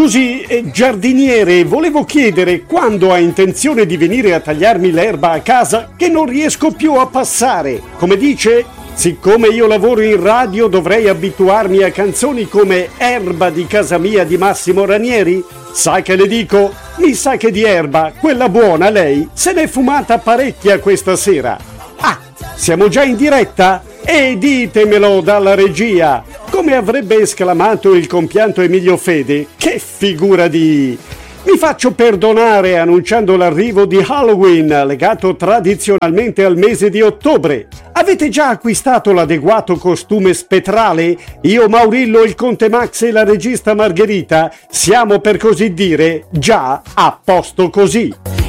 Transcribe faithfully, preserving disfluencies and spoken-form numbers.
Scusi, eh, giardiniere, volevo chiedere quando ha intenzione di venire a tagliarmi l'erba a casa che non riesco più a passare. Come dice? Siccome io lavoro in radio dovrei abituarmi a canzoni come Erba di casa mia di Massimo Ranieri? Sa che le dico? Mi sa che di erba, quella buona lei, se n'è fumata parecchia questa sera. Ah, siamo già in diretta? E ditemelo dalla regia! Come avrebbe esclamato il compianto Emilio Fede, che figura di... Mi faccio perdonare annunciando l'arrivo di Halloween, legato tradizionalmente al mese di ottobre. Avete già acquistato l'adeguato costume spettrale? Io, Maurillo, il Conte Max e la regista Margherita siamo, per così dire, già a posto così.